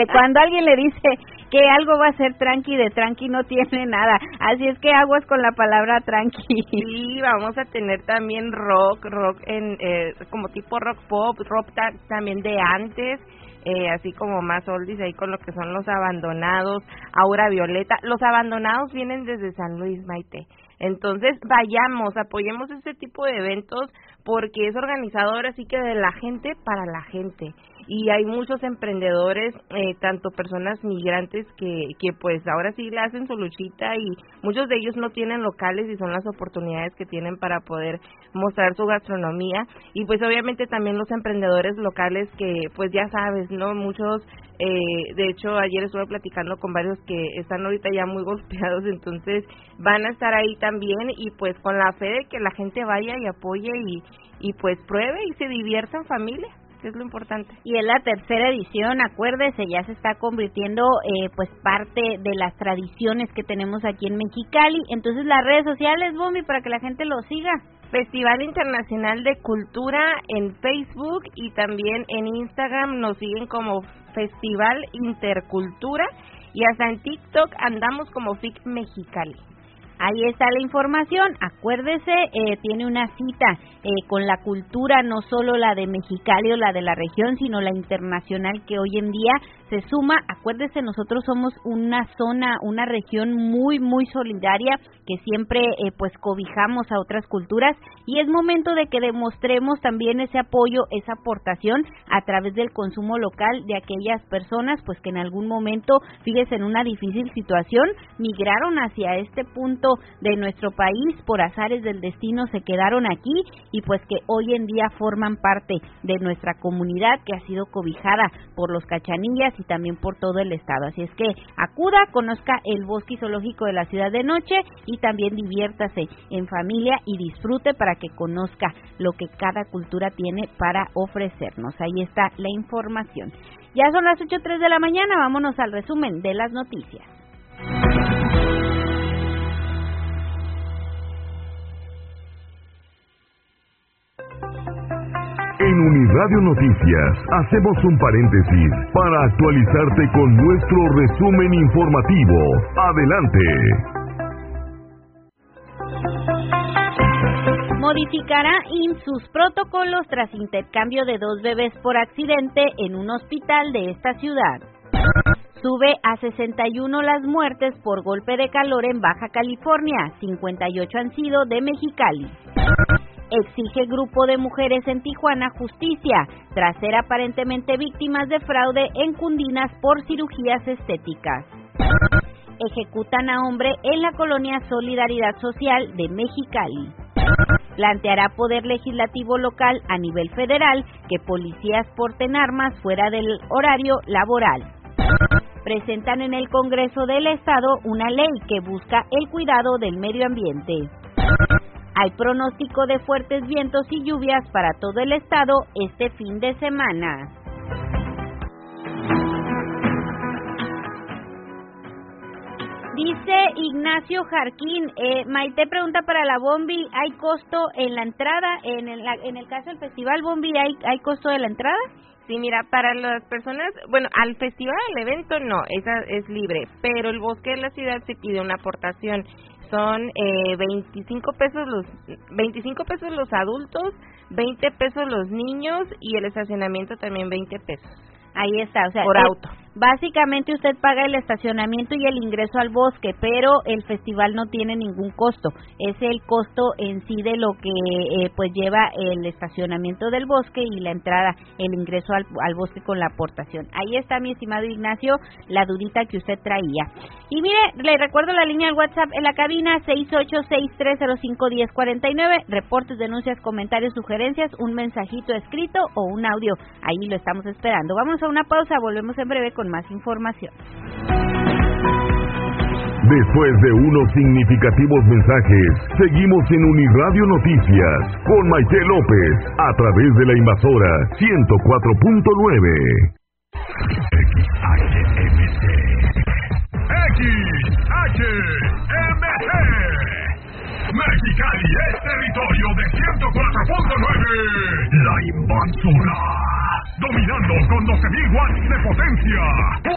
Cuando alguien le dice que algo va a ser tranqui, de tranqui no tiene nada. Así es que aguas con la palabra tranqui. Sí, vamos a tener también rock en como tipo rock pop, también de antes. Así como más oldies ahí con lo que son Los Abandonados, Aura Violeta. Los Abandonados vienen desde San Luis, Maite. Entonces, vayamos, apoyemos este tipo de eventos porque es organizador, así que de la gente para la gente. Y hay muchos emprendedores, tanto personas migrantes que pues ahora sí le hacen su luchita y muchos de ellos no tienen locales y son las oportunidades que tienen para poder mostrar su gastronomía. Y pues obviamente también los emprendedores locales que pues ya sabes, ¿no? Muchos, de hecho ayer estuve platicando con varios que están ahorita ya muy golpeados, entonces van a estar ahí también y pues con la fe de que la gente vaya y apoye y pues pruebe y se divierta en familia, que es lo importante. Y es la tercera edición, acuérdese, ya se está convirtiendo pues parte de las tradiciones que tenemos aquí en Mexicali. Entonces las redes sociales, Bombi, para que la gente lo siga. Festival Internacional de Cultura en Facebook y también en Instagram nos siguen como Festival Intercultura y hasta en TikTok andamos como FIC Mexicali. Ahí está la información, acuérdese, tiene una cita con la cultura, no solo la de Mexicali o la de la región, sino la internacional que hoy en día se suma. Acuérdese, nosotros somos una zona, una región muy, muy solidaria, que siempre pues cobijamos a otras culturas, y es momento de que demostremos también ese apoyo, esa aportación a través del consumo local de aquellas personas pues que en algún momento, fíjese, en una difícil situación, migraron hacia este punto de nuestro país, por azares del destino se quedaron aquí y pues que hoy en día forman parte de nuestra comunidad que ha sido cobijada por los Cachanillas y también por todo el estado. Así es que acuda, conozca el Bosque Zoológico de la Ciudad de Noche y también diviértase en familia y disfrute para que conozca lo que cada cultura tiene para ofrecernos. Ahí está la información. Ya son las 8:03 de la mañana, vámonos al resumen de las noticias. En Uniradio Noticias hacemos un paréntesis para actualizarte con nuestro resumen informativo. Adelante. Modificará sus protocolos tras intercambio de 2 bebés por accidente en un hospital de esta ciudad. Sube a 61 las muertes por golpe de calor en Baja California, 58 han sido de Mexicali. Exige grupo de mujeres en Tijuana justicia tras ser aparentemente víctimas de fraude en Cundinas por cirugías estéticas. Ejecutan a hombre en la colonia Solidaridad Social de Mexicali. Planteará Poder Legislativo local a nivel federal que policías porten armas fuera del horario laboral. Presentan en el Congreso del Estado una ley que busca el cuidado del medio ambiente. Hay pronóstico de fuertes vientos y lluvias para todo el estado este fin de semana. Dice Ignacio Jarquín, Maite pregunta para la Bombi, ¿hay costo en la entrada? En el caso del festival Bombi, ¿hay costo de la entrada? Sí, mira, para las personas, bueno, al festival, al evento no, esa es libre, pero el Bosque de la Ciudad se pide una aportación. Son 25 pesos los adultos, 20 pesos los niños y el estacionamiento también 20 pesos. Ahí está, o sea, por auto. Básicamente usted paga el estacionamiento y el ingreso al bosque, pero el festival no tiene ningún costo. Es el costo en sí de lo que pues lleva el estacionamiento del bosque y la entrada, el ingreso al bosque con la aportación. Ahí está, mi estimado Ignacio, la dudita que usted traía. Y mire, le recuerdo la línea del WhatsApp en la cabina 6863051049, reportes, denuncias, comentarios, sugerencias, un mensajito escrito o un audio. Ahí lo estamos esperando. Vamos a una pausa, volvemos en breve con más información. Después de unos significativos mensajes, seguimos en Uniradio Noticias con Maite López a través de la Invasora 104.9. XHMC Mexicali es territorio de 104.9. La Invasora, dominando con 12.000 watts de potencia.